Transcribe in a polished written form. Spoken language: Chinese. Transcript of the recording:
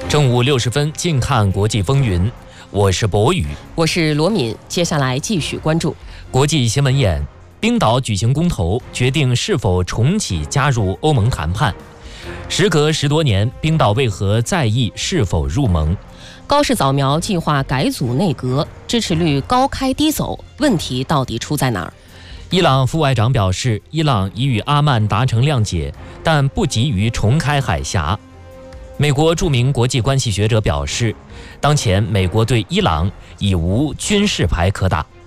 正午60分，近看国际风云。我是博宇， 我是罗敏。接下来继续关注国际新闻眼。冰岛举行公投，决定是否重启加入欧盟谈判。时隔10多年，冰岛为何在意是否入盟？ 高市早苗计划改组内阁，支持率高开低走，问题到底出在哪儿？ 伊朗副外长表示，伊朗已与阿曼达成谅解，但不急于重开海峡。美国著名国际关系学者表示，当前美国对伊朗已无军事牌可打。